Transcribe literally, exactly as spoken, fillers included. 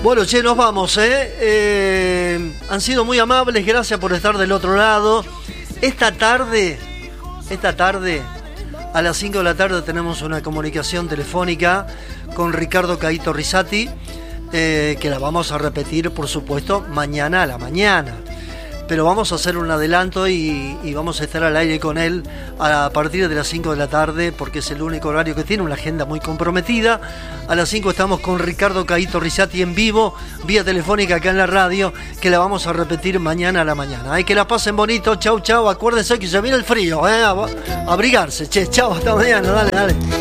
Bueno, che, nos vamos, ¿eh? ¿eh? Han sido muy amables, gracias por estar del otro lado. Esta tarde, esta tarde, a las cinco de la tarde tenemos una comunicación telefónica con Ricardo Caíto Rizzati, eh, que la vamos a repetir, por supuesto, mañana a la mañana. Pero vamos a hacer un adelanto y, y vamos a estar al aire con él a partir de las cinco de la tarde, porque es el único horario que tiene, una agenda muy comprometida. A las cinco estamos con Ricardo Caíto Rizzati en vivo, vía telefónica acá en la radio, que la vamos a repetir mañana a la mañana. Hay que la pasen bonito, chau chau, acuérdense que se viene el frío, ¿eh? A abrigarse, che, chau, hasta mañana, dale, dale.